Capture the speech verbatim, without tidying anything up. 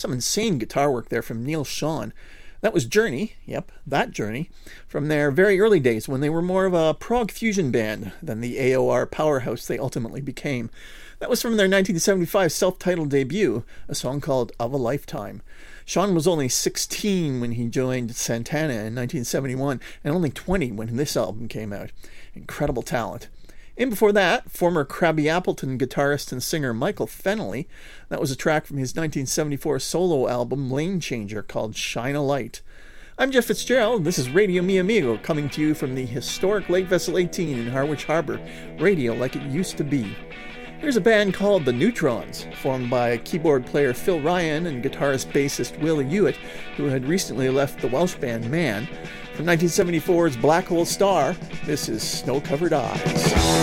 Some insane guitar work there from Neil Schon. That was Journey, yep, that Journey, from their very early days when they were more of a prog fusion band than the A O R powerhouse they ultimately became. That was from their nineteen seventy-five self-titled debut, a song called Of a Lifetime. Sean was only sixteen when he joined Santana in nineteen seventy-one, and only twenty when this album came out. Incredible talent. In before that, former Crabby Appleton guitarist and singer Michael Fennelly. That was a track from his nineteen seventy-four solo album Lane Changer called Shine a Light. I'm Jeff Fitzgerald, and this is Radio Mi Amigo, coming to you from the historic Lake Vessel eighteen in Harwich Harbour. Radio like it used to be. Here's a band called The Neutrons, formed by keyboard player Phil Ryan and guitarist-bassist Will Hewitt, who had recently left the Welsh band Man. From nineteen seventy-four's Black Hole Star, this is Snow-Covered Eyes.